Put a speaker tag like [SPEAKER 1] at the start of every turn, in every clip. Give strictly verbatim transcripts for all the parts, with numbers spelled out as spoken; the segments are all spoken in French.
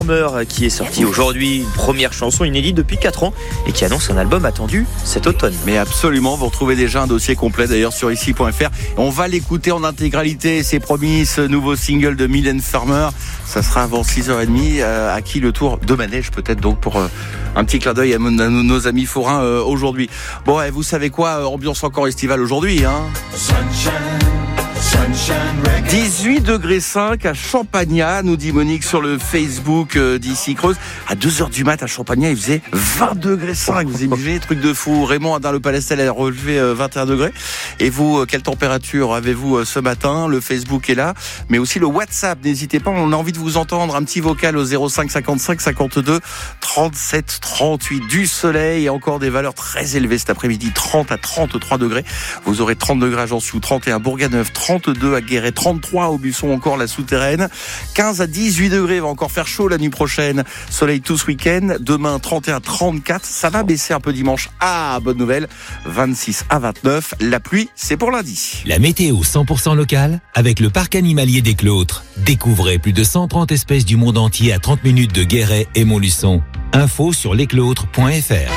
[SPEAKER 1] Qui est sorti aujourd'hui, une première chanson inédite depuis quatre ans et qui annonce un album attendu cet automne.
[SPEAKER 2] Mais absolument, vous retrouvez déjà un dossier complet d'ailleurs sur ici point f r. On va l'écouter en intégralité, c'est promis, ce nouveau single de Mylène Farmer. Ça sera avant six heures trente, euh, à qui le tour de manège peut-être donc pour euh, un petit clin d'œil à, mon, à nos amis forains euh, aujourd'hui. Bon, et vous savez quoi, euh, ambiance encore estivale aujourd'hui, hein. Sunshine. dix-huit degrés cinq à Champagnat, nous dit Monique sur le Facebook d'Ici Creuse. À deux heures du mat à Champagnat, il faisait vingt degrés cinq. Vous imaginez, truc de fou. Raymond dans le Palestel a relevé vingt et un degrés. Et vous, quelle température avez-vous ce matin? Le Facebook est là, mais aussi le WhatsApp. N'hésitez pas, on a envie de vous entendre. Un petit vocal au zéro cinq cinquante-cinq cinquante-deux trente-sept trente-huit. Du soleil et encore des valeurs très élevées cet après-midi. trente à trente-trois degrés. Vous aurez trente degrés à Jansiou, trente et un Bourganeuf, trente-deux à Guéret, trente-trois au Buisson, encore la souterraine. quinze à dix-huit degrés, va encore faire chaud la nuit prochaine. Soleil tout ce week-end. Demain, trente et un trente-quatre. Ça va baisser un peu dimanche. Ah, bonne nouvelle. vingt-six à vingt-neuf. La pluie, c'est pour lundi.
[SPEAKER 3] La météo cent pour cent locale avec le parc animalier des Clôtres. Découvrez plus de cent trente espèces du monde entier à trente minutes de Guéret et Montluçon. Info sur lesclôtres point f r.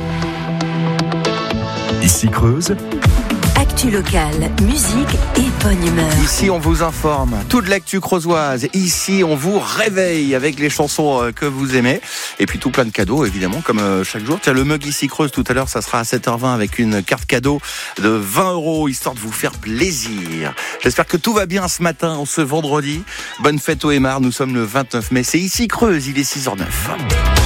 [SPEAKER 4] Ici Creuse.
[SPEAKER 5] Actu locale, musique et bonne humeur.
[SPEAKER 2] Ici, on vous informe. Toute l'actu creusoise. Ici, on vous réveille avec les chansons que vous aimez. Et puis tout plein de cadeaux, évidemment, comme chaque jour. Tiens, le mug Ici Creuse, tout à l'heure, ça sera à sept heures vingt avec une carte cadeau de vingt euros, histoire de vous faire plaisir. J'espère que tout va bien ce matin, ce vendredi. Bonne fête au Aymar. Nous sommes le vingt-neuf mai. C'est Ici Creuse, il est six heures zéro neuf.